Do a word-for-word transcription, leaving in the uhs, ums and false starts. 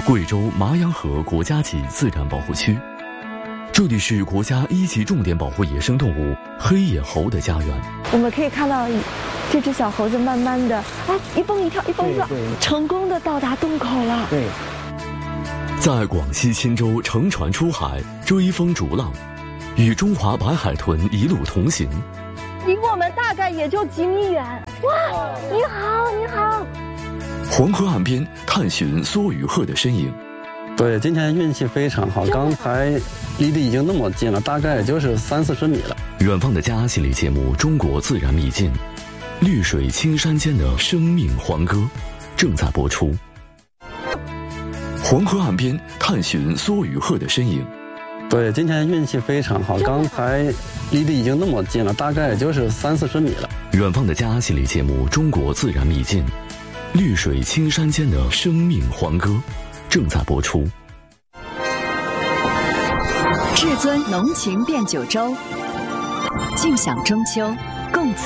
贵州麻阳河国家级自然保护区，这里是国家一级重点保护野生动物黑野猴的家园。 我们可以看到，这只小猴子慢慢的，哎，一蹦一跳，一蹦一跳，成功的到达洞口了。 对， 在广西钦州乘船出海，追风逐浪，与中华白海豚一路同行。 离我们大概也就几米远。哇，你好，你好。 黄河岸边探寻梭羽鹤的身影。 对，今天运气非常好，刚才离得已经那么近了，大概也就是三四十米了。 远方的家系列节目《中国自然秘境》，绿水青山间的生命黄歌正在播出。黄河岸边探寻梭羽鹤的身影。 对，今天运气非常好，刚才离得已经那么近了，大概也就是三四十米了。 远方的家系列节目《中国自然秘境》，绿水青山间的生命黄歌正在播出。 至尊浓情变九州，尽享中秋，共此